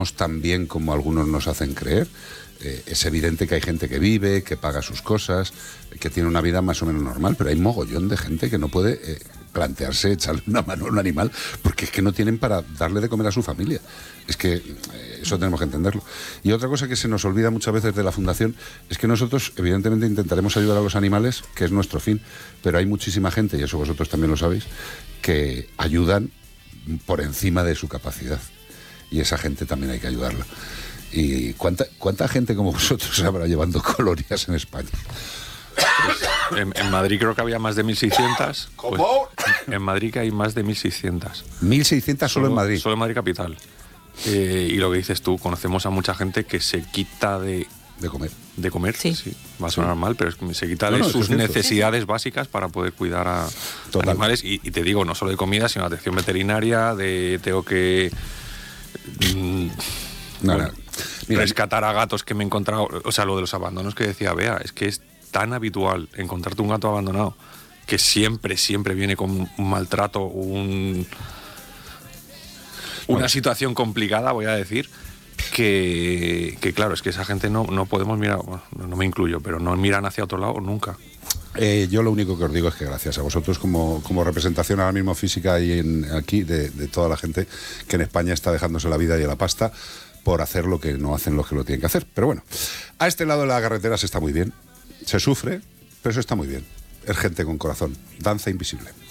tan bien como algunos nos hacen creer. Es evidente que hay gente que vive, que paga sus cosas, que tiene una vida más o menos normal, pero hay mogollón de gente que no puede plantearse echarle una mano a un animal porque es que no tienen para darle de comer a su familia. Es que eso tenemos que entenderlo. Y otra cosa que se nos olvida muchas veces de la Fundación es que nosotros evidentemente intentaremos ayudar a los animales, que es nuestro fin, pero hay muchísima gente, y eso vosotros también lo sabéis, que ayudan por encima de su capacidad. Y esa gente también hay que ayudarla. ¿Y cuánta gente como vosotros habrá llevando colonias en España? En Madrid creo que había más de 1.600. ¿Cómo? Pues, en Madrid que hay más de 1.600. 1.600 solo en Madrid. Solo en Madrid capital. Y lo que dices tú, conocemos a mucha gente que se quita de comer. De comer, sí. Va a sonar mal, pero es que se quita de sus necesidades básicas para poder cuidar a animales. Y te digo, no solo de comida, sino de atención veterinaria, tengo que... rescatar a gatos que me he encontrado. O sea, lo de los abandonos que decía Bea, es que es tan habitual encontrarte un gato abandonado que siempre viene con un maltrato, una situación complicada, voy a decir, que claro, es que esa gente no podemos mirar, bueno, no me incluyo, pero no miran hacia otro lado nunca. Yo lo único que os digo es que gracias a vosotros como representación ahora mismo física y aquí de toda la gente que en España está dejándose la vida y la pasta por hacer lo que no hacen los que lo tienen que hacer. Pero bueno, a este lado de la carretera se está muy bien, se sufre, pero eso está muy bien. Es gente con corazón, danza invisible.